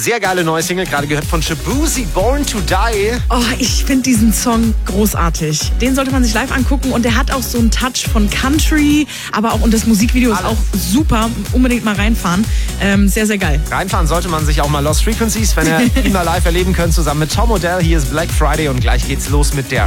sehr geile neue Single, gerade gehört von Shaboozey, Born to Die. Oh, ich finde diesen Song großartig. Den sollte man sich live angucken und der hat auch so einen Touch von Country, aber auch, und das Musikvideo ist auch super. Unbedingt mal reinfahren. Sehr, sehr geil. Reinfahren sollte man sich auch mal Lost Frequencies, wenn ihr ihn mal live erleben könnt, zusammen mit Tom Odell. Hier ist Black Friday und gleich geht's los mit der